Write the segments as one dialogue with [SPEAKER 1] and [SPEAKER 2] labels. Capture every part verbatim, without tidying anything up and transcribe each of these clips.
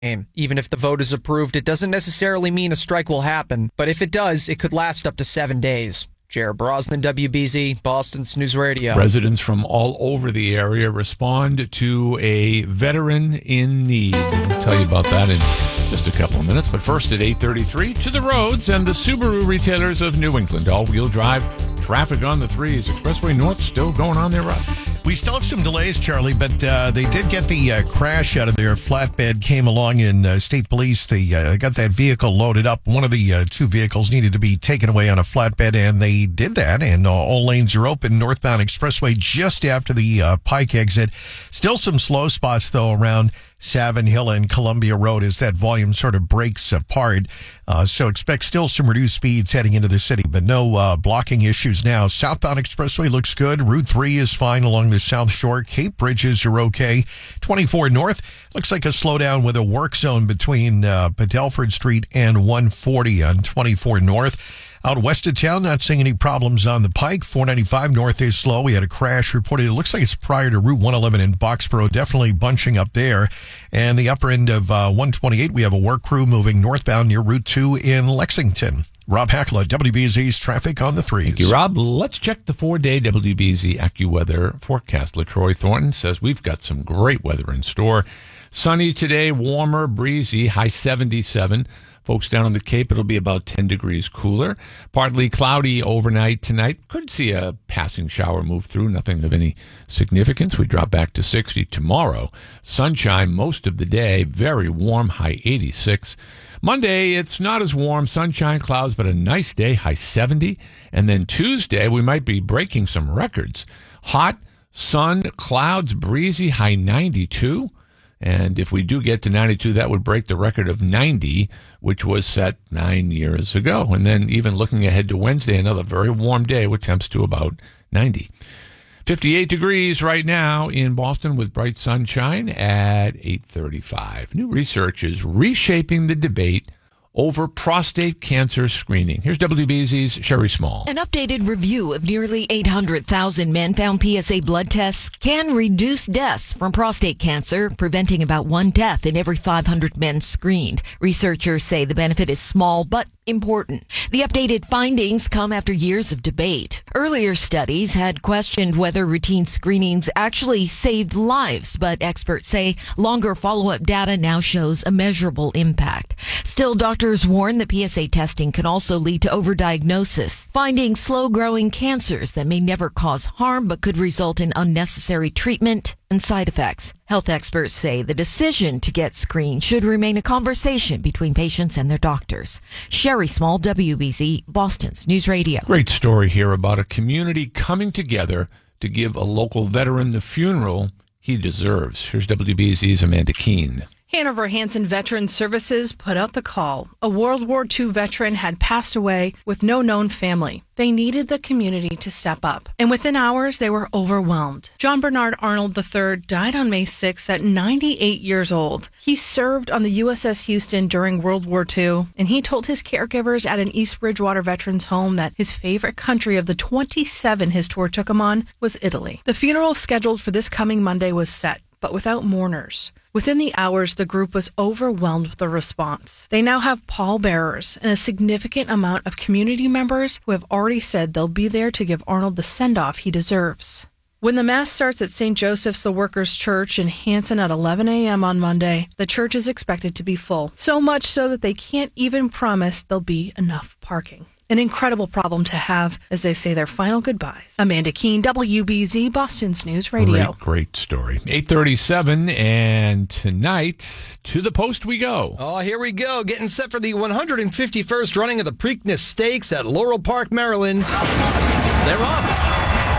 [SPEAKER 1] Even if the vote is approved, it doesn't necessarily mean a strike will happen, but if it does, it could last up to seven days. Jared Brosnan, W B Z, Boston's News Radio.
[SPEAKER 2] Residents from all over the area respond to a veteran in need. We'll tell you about that in just a couple of minutes. But first at eight thirty-three, to the roads and the Subaru retailers of New England. All-wheel drive traffic on the threes. Expressway North still going on their route.
[SPEAKER 3] We still have some delays, Charlie, but uh, they did get the uh, crash out of their flatbed, came along in uh, state police. They uh, got that vehicle loaded up. One of the uh, two vehicles needed to be taken away on a flatbed, and they did that, and uh, all lanes are open. Northbound Expressway just after the uh, Pike exit. Still some slow spots, though, around Savin Hill and Columbia Road as that volume sort of breaks apart. Uh, so expect still some reduced speeds heading into the city, but no uh, blocking issues now. Southbound Expressway looks good. Route three is fine along the South Shore. Cape bridges are okay. twenty-four North looks like a slowdown with a work zone between uh, Padelford Street and one forty on twenty-four North. Out west of town, not seeing any problems on the Pike. four ninety-five North is slow. We had a crash reported. It looks like it's prior to Route one eleven in Boxborough. Definitely bunching up there. And the upper end of uh, one twenty-eight, we have a work crew moving northbound near Route two in Lexington. Rob Hackla, W B Z's traffic on the threes.
[SPEAKER 2] Thank you, Rob. Let's check the four-day W B Z AccuWeather forecast. LaTroy Thornton says we've got some great weather in store. Sunny today, warmer, breezy, high seventy-seven. Folks down on the Cape, it'll be about ten degrees cooler. Partly cloudy overnight tonight. Could see a passing shower move through. Nothing of any significance. We drop back to sixty tomorrow. Sunshine most of the day. Very warm, high eighty-six. Monday, it's not as warm. Sunshine, clouds, but a nice day, high seventy. And then Tuesday, we might be breaking some records. Hot, sun, clouds, breezy, high ninety-two. And if we do get to ninety-two, that would break the record of ninety, which was set nine years ago. And then even looking ahead to Wednesday, another very warm day with temps to about ninety. fifty-eight degrees right now in Boston with bright sunshine at eight thirty-five. New research is reshaping the debate over prostate cancer screening. Here's W B Z's Sherry Small.
[SPEAKER 4] An updated review of nearly eight hundred thousand men found P S A blood tests can reduce deaths from prostate cancer, preventing about one death in every five hundred men screened. Researchers say the benefit is small but important. The updated findings come after years of debate. Earlier studies had questioned whether routine screenings actually saved lives, but experts say longer follow-up data now shows a measurable impact. Still, doctors warn that P S A testing can also lead to overdiagnosis, finding slow-growing cancers that may never cause harm but could result in unnecessary treatment and side effects. Health experts say the decision to get screened should remain a conversation between patients and their doctors. Sherry Small, W B Z, Boston's News Radio.
[SPEAKER 2] Great story here about a community coming together to give a local veteran the funeral he deserves. Here's W B Z's Amanda Keene.
[SPEAKER 5] Hanover Hanson Veterans Services put out the call. A World War Two veteran had passed away with no known family. They needed the community to step up, and within hours, they were overwhelmed. John Bernard Arnold the third died on May sixth at ninety-eight years old. He served on the U S S Houston during World War Two, and he told his caregivers at an East Bridgewater Veterans home that his favorite country of the twenty-seven his tour took him on was Italy. The funeral scheduled for this coming Monday was set, but without mourners. Within the hours, the group was overwhelmed with the response. They now have pallbearers and a significant amount of community members who have already said they'll be there to give Arnold the send-off he deserves. When the Mass starts at Saint Joseph's the Workers' Church in Hanson at eleven a.m. on Monday, the church is expected to be full. So much so that they can't even promise there'll be enough parking. An incredible problem to have as they say their final goodbyes. Amanda Keene, W B Z, Boston's News Radio.
[SPEAKER 2] Great, great story. eight thirty-seven, and tonight, to the post we go.
[SPEAKER 6] Oh, here we go. Getting set for the one hundred fifty-first running of the Preakness Stakes at Laurel Park, Maryland. They're off.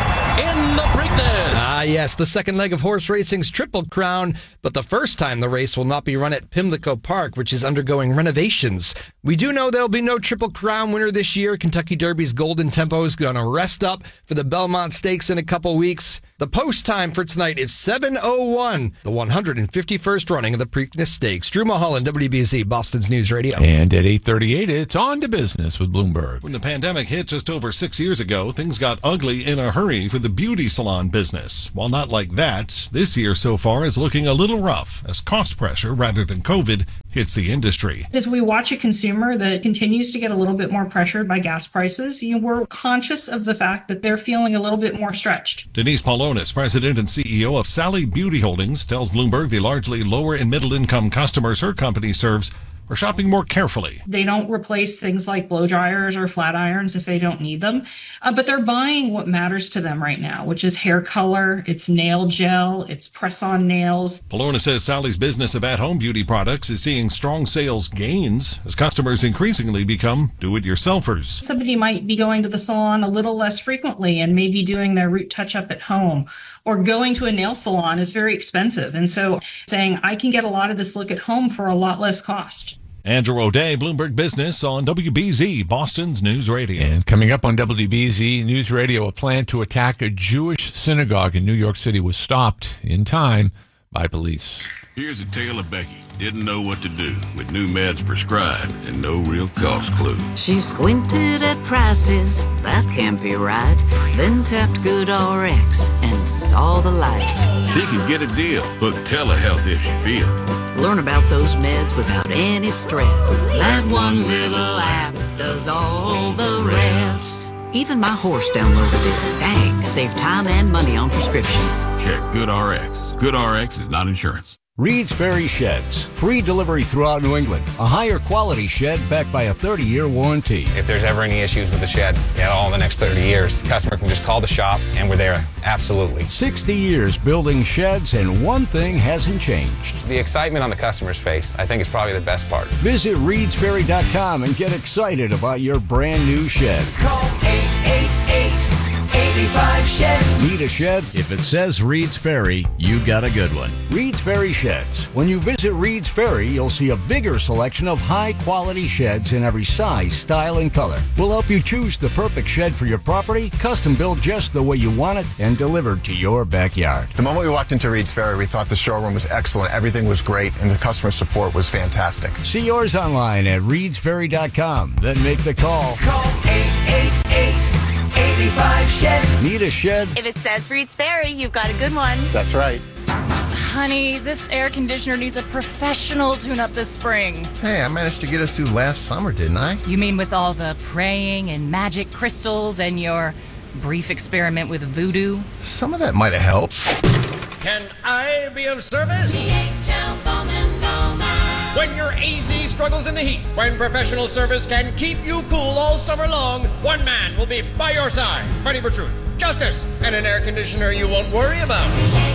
[SPEAKER 6] In the Preakness. Ah, yes, the second leg of horse racing's Triple Crown, but the first time the race will not be run at Pimlico Park, which is undergoing renovations. We do know there'll be no Triple Crown winner this year. Kentucky Derby's Golden Tempo is going to rest up for the Belmont Stakes in a couple weeks. The post time for tonight is seven oh one, the one hundred fifty-first running of the Preakness Stakes. Drew Mulholland, W B Z, Boston's News Radio.
[SPEAKER 2] And at eight thirty-eight, it's on to business with Bloomberg.
[SPEAKER 7] When the pandemic hit just over six years ago, things got ugly in a hurry for the beauty salon business. While not like that, this year so far is looking a little rough as cost pressure rather than COVID hits the industry.
[SPEAKER 8] As we watch a consumer that continues to get a little bit more pressured by gas prices, you know, we're conscious of the fact that they're feeling a little bit more stretched.
[SPEAKER 7] Denise Paulonis, president and C E O of Sally Beauty Holdings, tells Bloomberg the largely lower and middle income customers her company serves are shopping more carefully.
[SPEAKER 8] They don't replace things like blow dryers or flat irons if they don't need them, uh, but they're buying what matters to them right now, which is hair color, it's nail gel, it's press-on nails.
[SPEAKER 7] Polona says Sally's business of at-home beauty products is seeing strong sales gains as customers increasingly become do-it-yourselfers.
[SPEAKER 8] Somebody might be going to the salon a little less frequently and maybe doing their root touch-up at home, or going to a nail salon is very expensive. And so saying, I can get a lot of this look at home for a lot less cost.
[SPEAKER 7] Andrew O'Day, Bloomberg Business on W B Z, Boston's News Radio.
[SPEAKER 2] And coming up on W B Z News Radio, a plan to attack a Jewish synagogue in New York City was stopped in time by police.
[SPEAKER 9] Here's a tale of Becky. Didn't know what to do with new meds prescribed and no real cost clue.
[SPEAKER 10] She squinted at prices, that can't be right. Then tapped GoodRx and saw the light.
[SPEAKER 9] She could get a deal. Book telehealth if she feel.
[SPEAKER 10] Learn about those meds without any stress. That one little app does all the rest. Even my horse downloaded it. Dang, save time and money on prescriptions.
[SPEAKER 9] Check GoodRx. GoodRx is not insurance.
[SPEAKER 11] Reed's Ferry Sheds. Free delivery throughout New England. A higher quality shed backed by a thirty-year warranty.
[SPEAKER 12] If there's ever any issues with the shed, you know, all the next thirty years, the customer can just call the shop and we're there. Absolutely.
[SPEAKER 11] sixty years building sheds and one thing hasn't changed.
[SPEAKER 12] The excitement on the customer's face, I think, is probably the best part.
[SPEAKER 11] Visit reeds ferry dot com and get excited about your brand new shed.
[SPEAKER 13] Call eight eight eight, eight five, sheds.
[SPEAKER 11] Need a shed? If it says Reed's Ferry, you got a good one. Reed's Ferry Sheds. When you visit Reed's Ferry, you'll see a bigger selection of high-quality sheds in every size, style, and color. We'll help you choose the perfect shed for your property, custom built just the way you want it, and delivered to your backyard.
[SPEAKER 14] The moment we walked into Reed's Ferry, we thought the showroom was excellent, everything was great, and the customer support was fantastic.
[SPEAKER 11] See yours online at reeds ferry dot com. Then make the call.
[SPEAKER 13] Call eight eight eight, eight five, sheds.
[SPEAKER 11] Need a shed?
[SPEAKER 15] If it says Reed's Ferry, you've got a good one.
[SPEAKER 14] That's right.
[SPEAKER 16] Honey, this air conditioner needs a professional tune-up this spring.
[SPEAKER 17] Hey, I managed to get us through last summer, didn't I?
[SPEAKER 16] You mean with all the praying and magic crystals and your brief experiment with voodoo?
[SPEAKER 17] Some of that might have helped.
[SPEAKER 18] Can I be of service? When your A Z struggles in the heat, when professional service can keep you cool all summer long, one man will be by your side, fighting for truth, justice, and an air conditioner you won't worry about.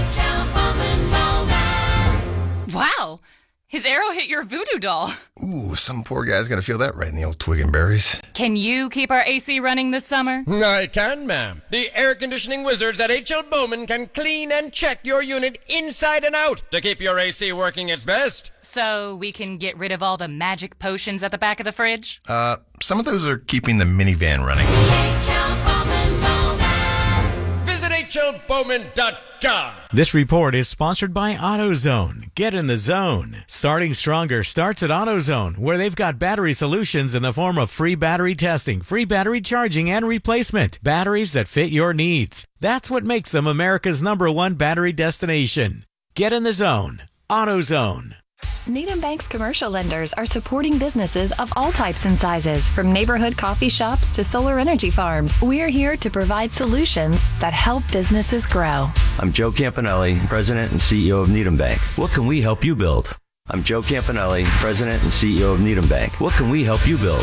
[SPEAKER 16] Wow! His arrow hit your voodoo doll.
[SPEAKER 17] Ooh, some poor guy's gonna feel that right in the old twig and berries.
[SPEAKER 16] Can you keep our A C running this summer?
[SPEAKER 18] I can, ma'am. The air conditioning wizards at H L Bowman can clean and check your unit inside and out to keep your A C working its best.
[SPEAKER 16] So we can get rid of all the magic potions at the back of the fridge?
[SPEAKER 17] Uh, some of those are keeping the minivan running.
[SPEAKER 18] Visit H L Bowman dot com.
[SPEAKER 19] This report is sponsored by AutoZone. Get in the zone. Starting Stronger starts at AutoZone, where they've got battery solutions in the form of free battery testing, free battery charging, and replacement. Batteries that fit your needs. That's what makes them America's number one battery destination. Get in the zone. AutoZone.
[SPEAKER 20] Needham Bank's commercial lenders are supporting businesses of all types and sizes, from neighborhood coffee shops to solar energy farms. We're here to provide solutions that help businesses grow.
[SPEAKER 21] I'm Joe Campanelli, President and C E O of Needham Bank. What can we help you build? I'm Joe Campanelli, President and C E O of Needham Bank. What can we help you build?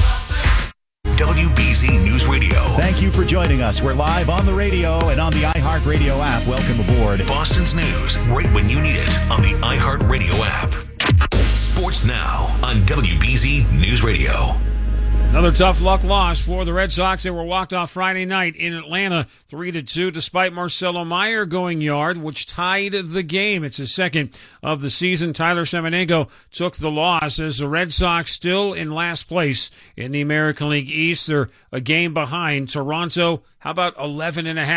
[SPEAKER 22] W B Z News Radio.
[SPEAKER 23] Thank you for joining us. We're live on the radio and on the iHeartRadio app. Welcome aboard.
[SPEAKER 22] Boston's news, right when you need it, on the iHeartRadio app. Sports now on W B Z News Radio.
[SPEAKER 24] Another tough luck loss for the Red Sox. They were walked off Friday night in Atlanta, three to two, despite Marcelo Meyer going yard, which tied the game. It's his second of the season. Tyler Samaniego took the loss as the Red Sox still in last place in the American League East. They're a game behind Toronto. How about eleven and a half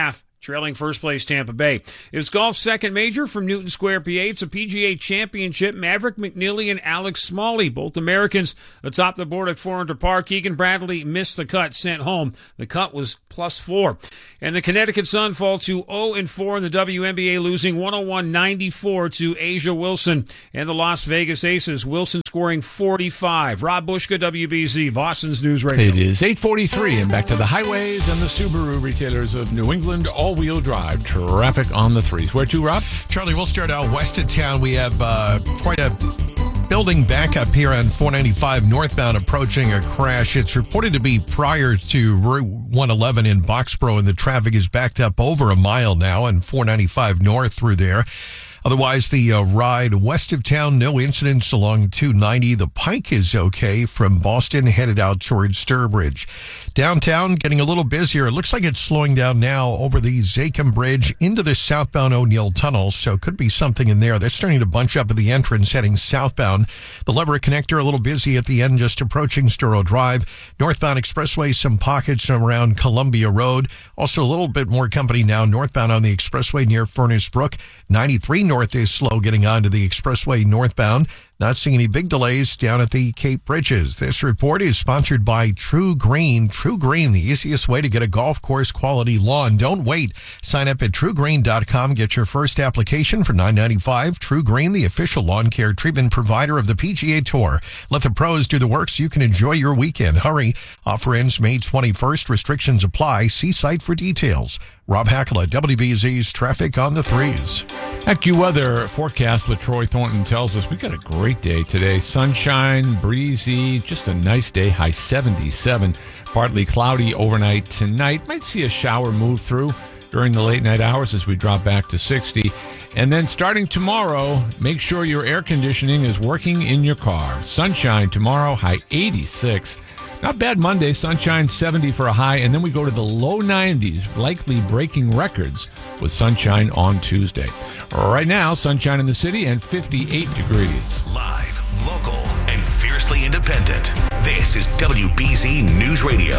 [SPEAKER 24] trailing first place Tampa Bay. It's golf's second major from Newton Square, P A. It's a P G A Championship. Maverick McNeely and Alex Smalley, both Americans, atop the board at four under par. Keegan Bradley missed the cut, sent home. The cut was plus four. And the Connecticut Sun fall to oh and four in the W N B A, losing one oh one ninety-four to Asia Wilson. And the Las Vegas Aces, Wilson scoring forty-five. Rob Bushka, W B Z, Boston's News Radio.
[SPEAKER 2] It is eight forty-three, and back to the highways and the Subaru retailers of New England. All-wheel drive traffic on the threes. Where to, Rob?
[SPEAKER 1] Charlie, we'll start out west of town. We have uh, quite a building backup here on four ninety-five northbound approaching a crash. It's reported to be prior to Route one eleven in Boxborough, and the traffic is backed up over a mile now on four ninety-five north through there. Otherwise, the uh, ride west of town, no incidents along two ninety. The Pike is okay from Boston headed out towards Sturbridge. Downtown getting a little busier. It looks like it's slowing down now over the Zakim Bridge into the southbound O'Neill Tunnel, so could be something in there. They're starting to bunch up at the entrance heading southbound. The Leverett Connector a little busy at the end, just approaching Storrow Drive. Northbound Expressway, some pockets around Columbia Road. Also a little bit more company now northbound on the expressway near Furnace Brook. ninety-three north is slow getting onto the expressway northbound. Not seeing any big delays down at the Cape Bridges. This report is sponsored by True Green. True Green, the easiest way to get a golf course quality lawn. Don't wait. Sign up at true green dot com. Get your first application for nine ninety-five. True Green, the official lawn care treatment provider of the P G A Tour. Let the pros do the work so you can enjoy your weekend. Hurry. Offer ends May twenty-first. Restrictions apply. See site for details. Rob Hackler, W B Z's Traffic on the Threes.
[SPEAKER 2] AccuWeather forecast, LaTroy Thornton tells us we got a great day today. Sunshine, breezy, just a nice day, high seventy-seven. Partly cloudy overnight tonight. Might see a shower move through during the late night hours as we drop back to sixty. And then starting tomorrow, make sure your air conditioning is working in your car. Sunshine tomorrow, high eighty-six. Not bad Monday, sunshine seventy for a high, and then we go to the low nineties, likely breaking records with sunshine on Tuesday. Right now, sunshine in the city and fifty-eight degrees.
[SPEAKER 22] Live, local, and fiercely independent. This is W B Z News Radio.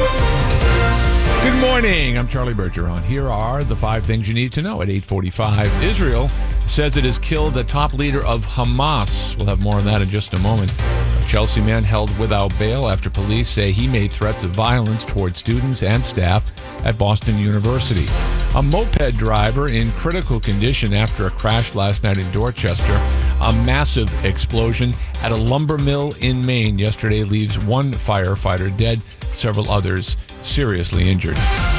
[SPEAKER 2] Good morning. I'm Charlie Bergeron. Here are the five things you need to know at eight forty-five. Israel says it has killed the top leader of Hamas. We'll have more on that in just a moment. A Chelsea man held without bail after police say he made threats of violence toward students and staff at Boston University. A moped driver in critical condition after a crash last night in Dorchester. A massive explosion at a lumber mill in Maine yesterday leaves one firefighter dead, several others seriously injured.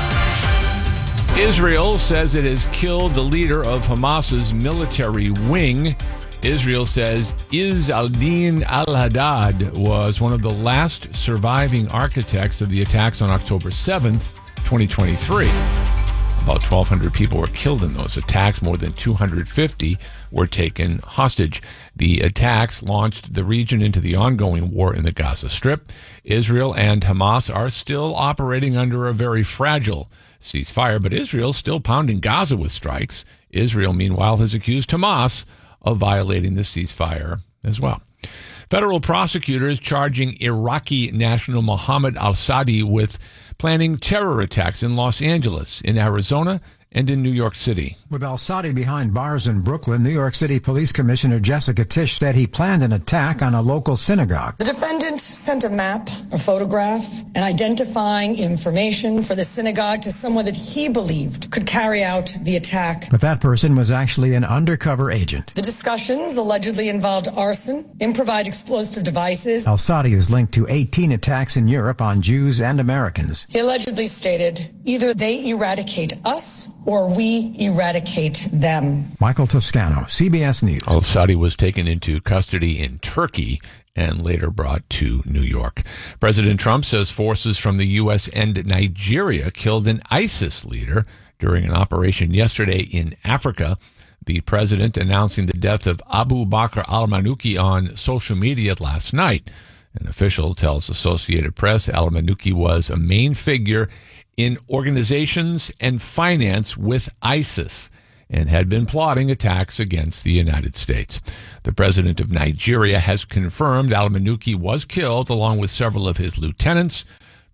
[SPEAKER 2] Israel says it has killed the leader of Hamas's military wing. Israel says Izz al-Din al-Haddad was one of the last surviving architects of the attacks on October seventh, twenty twenty-three. About twelve hundred people were killed in those attacks. More than two hundred fifty were taken hostage. The attacks launched the region into the ongoing war in the Gaza Strip. Israel and Hamas are still operating under a very fragile ceasefire, but Israel's still pounding Gaza with strikes. Israel, meanwhile, has accused Hamas of violating the ceasefire as well. Federal prosecutors charging Iraqi national Mohammed al-Sadi with planning terror attacks in Los Angeles, in Arizona, and in New York City.
[SPEAKER 3] With al-Sadi behind bars in Brooklyn, New York City Police Commissioner Jessica Tisch said he planned an attack on a local synagogue.
[SPEAKER 4] The defendant sent a map, a photograph, and identifying information for the synagogue to someone that he believed could carry out the attack.
[SPEAKER 3] But that person was actually an undercover agent.
[SPEAKER 4] The discussions allegedly involved arson, improvised explosive devices.
[SPEAKER 3] Al-Sadi is linked to eighteen attacks in Europe on Jews and Americans.
[SPEAKER 4] He allegedly stated, either they eradicate us or we eradicate them.
[SPEAKER 3] Michael Toscano, C B S News.
[SPEAKER 2] Al-Sadi was taken into custody in Turkey and later brought to New York. President Trump says forces from the U S and Nigeria killed an ISIS leader during an operation yesterday in Africa. The president announcing the death of Abu Bakr al-Manuki on social media last night. An official tells Associated Press al-Manuki was a main figure in organizations and finance with ISIS and had been plotting attacks against the United States. The president of Nigeria has confirmed al-Manuki was killed along with several of his lieutenants.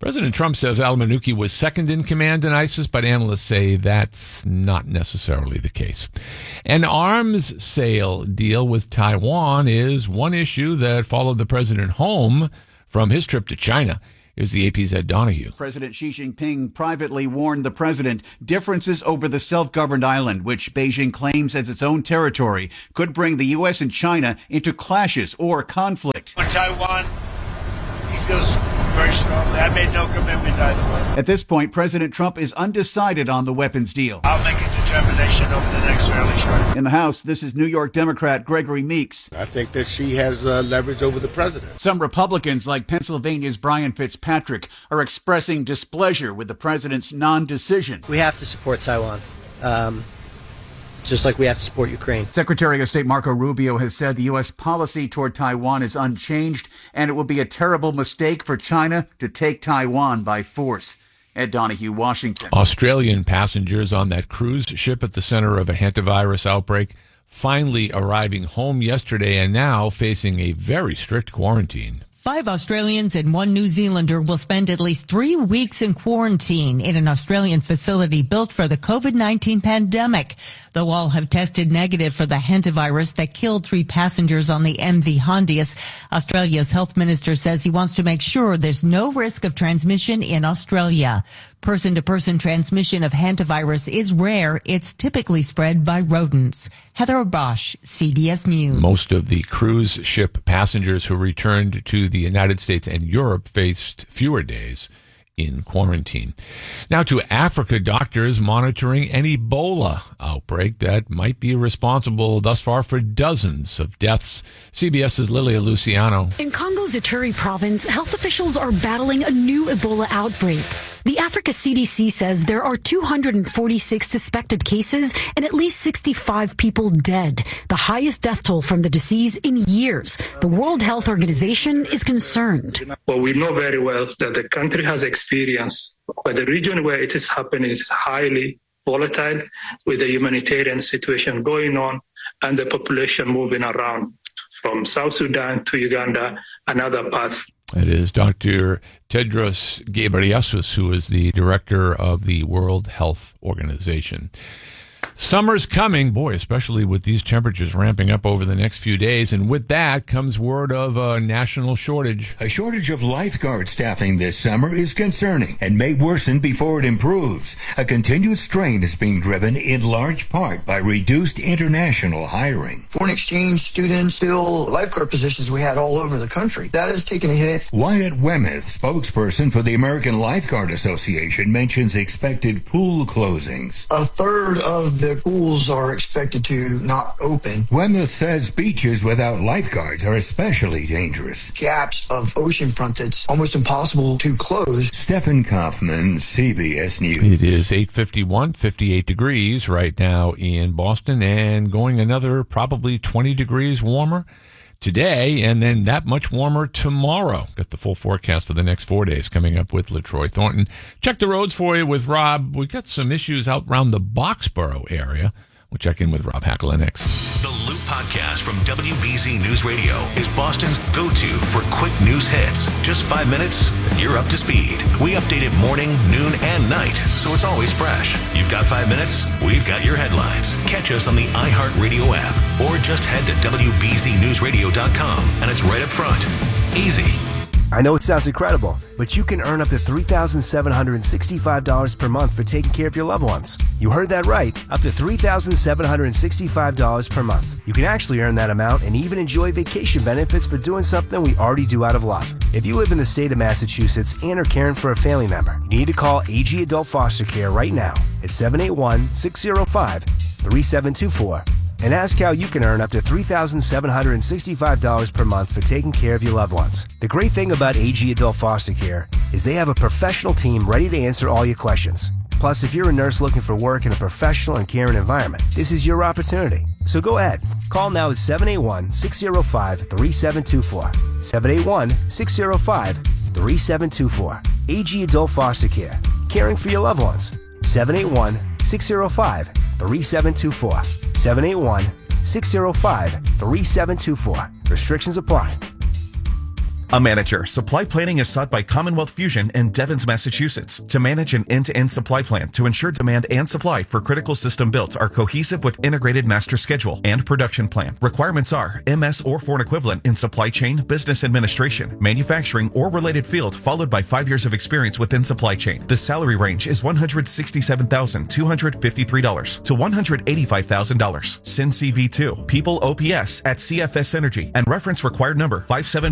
[SPEAKER 2] President Trump says al-Manuki was second in command in ISIS, but analysts say that's not necessarily the case. An arms sale deal with Taiwan is one issue that followed the president home from his trip to China. Here's the A P's Ed Donahue.
[SPEAKER 5] President Xi Jinping privately warned the president differences over the self-governed island, which Beijing claims as its own territory, could bring the U S and China into clashes or conflict.
[SPEAKER 6] On Taiwan, he feels very strongly. I made no commitment either way.
[SPEAKER 5] At this point, President Trump is undecided on the weapons deal.
[SPEAKER 6] I'll make a determination over the next fairly short.
[SPEAKER 5] In the House, this is New York Democrat Gregory Meeks.
[SPEAKER 6] I think that she has uh, leverage over the president.
[SPEAKER 5] Some Republicans, like Pennsylvania's Brian Fitzpatrick, are expressing displeasure with the president's non-decision.
[SPEAKER 7] We have to support Taiwan. Um, Just like we have to support Ukraine.
[SPEAKER 5] Secretary of State Marco Rubio has said the U S policy toward Taiwan is unchanged, and it will be a terrible mistake for China to take Taiwan by force. Ed Donahue, Washington.
[SPEAKER 2] Australian passengers on that cruise ship at the center of a hantavirus outbreak finally arriving home yesterday and now facing a very strict quarantine.
[SPEAKER 8] Five Australians and one New Zealander will spend at least three weeks in quarantine in an Australian facility built for the COVID nineteen pandemic. Though all have tested negative for the hantavirus that killed three passengers on the M V Hondius, Australia's health minister says he wants to make sure there's no risk of transmission in Australia. Person-to-person transmission of hantavirus is rare. It's typically spread by rodents. Heather Bosch, C B S News.
[SPEAKER 2] Most of the cruise ship passengers who returned to the United States and Europe faced fewer days in quarantine. Now to Africa, doctors monitoring an Ebola outbreak that might be responsible thus far for dozens of deaths. CBS's Lilia Luciano.
[SPEAKER 25] In Congo's Ituri province, health officials are battling a new Ebola outbreak. The Africa C D C says there are two hundred forty-six suspected cases and at least sixty-five people dead, the highest death toll from the disease in years. The World Health Organization is concerned.
[SPEAKER 26] Well, we know very well that the country has experience, but the region where it is happening is highly volatile, with the humanitarian situation going on and the population moving around from South Sudan to Uganda and other parts.
[SPEAKER 2] It is Doctor Tedros Ghebreyesus, who is the director of the World Health Organization. Summer's coming, boy, especially with these temperatures ramping up over the next few days. And with that comes word of a national shortage.
[SPEAKER 27] A shortage of lifeguard staffing this summer is concerning and may worsen before it improves. A continued strain is being driven in large part by reduced international hiring.
[SPEAKER 28] Foreign exchange students fill lifeguard positions we had all over the country. That has taken a hit.
[SPEAKER 27] Wyatt Wemeth, spokesperson for the American Lifeguard Association, mentions expected pool closings.
[SPEAKER 28] A third of the pools are expected to not open.
[SPEAKER 27] Wemeth says beaches without lifeguards are especially dangerous.
[SPEAKER 28] Gaps of oceanfront that's almost impossible to close.
[SPEAKER 27] Stephen Kaufman, C B S News.
[SPEAKER 2] It is eight fifty-one, fifty-eight degrees right now in Boston, and going another probably twenty degrees warmer today, and then that much warmer tomorrow. Got the full forecast for the next four days coming up with LaTroy Thornton. Check the roads for you with Rob. We got some issues out around the Boxborough area. We'll check in with Rob Hackler next.
[SPEAKER 22] The Loop Podcast from W B Z News Radio is Boston's go-to for quick news hits. Just five minutes, and you're up to speed. We update it morning, noon, and night, so it's always fresh. You've got five minutes, we've got your headlines. Catch us on the iHeartRadio app, or just head to W B Z news radio dot com, and it's right up front. Easy.
[SPEAKER 29] I know it sounds incredible, but you can earn up to three thousand seven hundred sixty-five dollars per month for taking care of your loved ones. You heard that right, up to three thousand seven hundred sixty-five dollars per month. You can actually earn that amount and even enjoy vacation benefits for doing something we already do out of love. If you live in the state of Massachusetts and are caring for a family member, you need to call A G Adult Foster Care right now at seven eight one, six zero five, three seven two four. And ask how you can earn up to three thousand seven hundred sixty-five dollars per month for taking care of your loved ones. The great thing about A G Adult Foster Care is they have a professional team ready to answer all your questions. Plus, if you're a nurse looking for work in a professional and caring environment, this is your opportunity. So go ahead. Call now at seven eight one, six zero five, three seven two four. seven eight one, six zero five, three seven two four. A G Adult Foster Care. Caring for your loved ones. seven eight one, six zero five, three seven two four. seven eight one, six zero five, three seven two four. Restrictions apply.
[SPEAKER 9] A manager. Supply planning is sought by Commonwealth Fusion in Devens, Massachusetts, to manage an end-to-end supply plan to ensure demand and supply for critical system builds are cohesive with integrated master schedule and production plan. Requirements are M S or foreign equivalent in supply chain, business administration, manufacturing, or related field, followed by five years of experience within supply chain. The salary range is one hundred sixty-seven thousand two hundred fifty-three dollars to one hundred eighty-five thousand dollars. Send C V to People O P S at C F S Energy and reference required number five seven